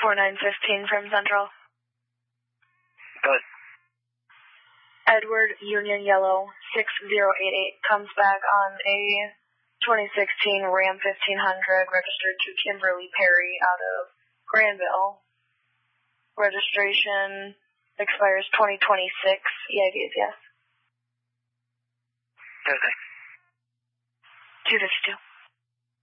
4915 from Central. Good. Edward Union Yellow 6088 comes back on a 2016 Ram 1500 registered to Kimberly Perry out of Granville. Registration expires 2026. EIV is yes. Okay. 252.